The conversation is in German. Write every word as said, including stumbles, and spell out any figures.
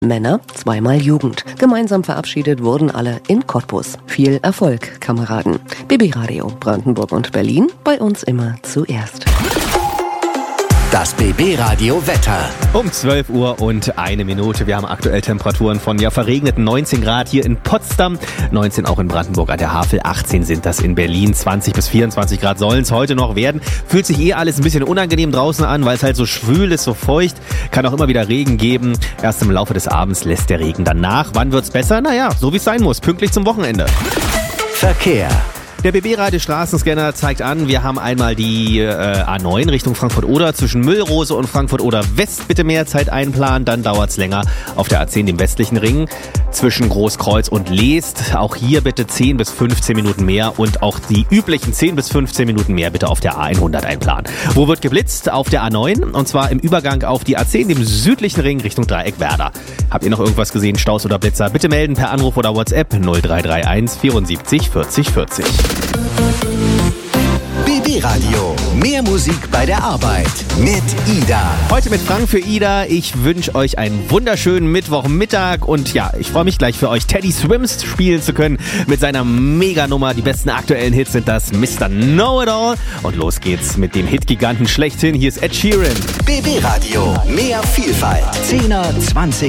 Männer, zweimal Jugend. Gemeinsam verabschiedet wurden alle in Cottbus. Viel Erfolg, Kameraden. B B Radio Brandenburg und Berlin, bei uns immer zuerst. Das B B Radio Wetter. Um zwölf Uhr und eine Minute. Wir haben aktuell Temperaturen von ja verregneten neunzehn Grad hier in Potsdam, neunzehn auch in Brandenburg an der Havel, achtzehn sind das in Berlin, zwanzig bis vierundzwanzig Grad sollen es heute noch werden. Fühlt sich eh alles ein bisschen unangenehm draußen an, weil es halt so schwül ist, so feucht. Kann auch immer wieder Regen geben. Erst im Laufe des Abends lässt der Regen dann nach. Wann wird's besser? Naja, so wie es sein muss, pünktlich zum Wochenende. Verkehr. Der B B-Radio Straßenscanner zeigt an, wir haben einmal die äh, A neun Richtung Frankfurt-Oder zwischen Müllrose und Frankfurt-Oder West. Bitte mehr Zeit einplanen, dann dauert's länger auf der A zehn, dem westlichen Ring, zwischen Großkreuz und Leest. Auch hier bitte zehn bis fünfzehn Minuten mehr und auch die üblichen zehn bis fünfzehn Minuten mehr bitte auf der A hundert einplanen. Wo wird geblitzt? Auf der A neun und zwar im Übergang auf die A zehn, dem südlichen Ring Richtung Dreieck Werder. Habt ihr noch irgendwas gesehen, Staus oder Blitzer? Bitte melden per Anruf oder WhatsApp null drei drei eins vierundsiebzig vierzig vierzig. B B-Radio. Mehr Musik bei der Arbeit mit Ida. Heute mit Frank für Ida. Ich wünsche euch einen wunderschönen Mittwochmittag und ja, ich freue mich gleich für euch Teddy Swims spielen zu können mit seiner Meganummer. Die besten aktuellen Hits sind das Mister Know-It-All. Und los geht's mit dem Hitgiganten schlechthin. Hier ist Ed Sheeran. B B-Radio. Mehr Vielfalt. Zehner, Zwanziger